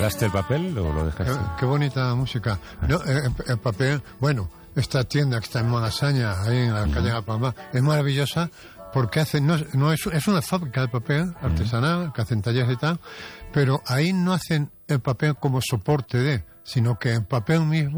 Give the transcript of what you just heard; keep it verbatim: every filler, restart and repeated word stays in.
¿Guardaste el papel o lo dejaste? Qué, qué bonita música. No, el, el papel, bueno, esta tienda que está en Malasaña, ahí en la calle de La Palma, es maravillosa porque hacen, no, no es, es una fábrica de papel artesanal, que hacen talleres y tal, pero ahí no hacen el papel como soporte de, sino que el papel mismo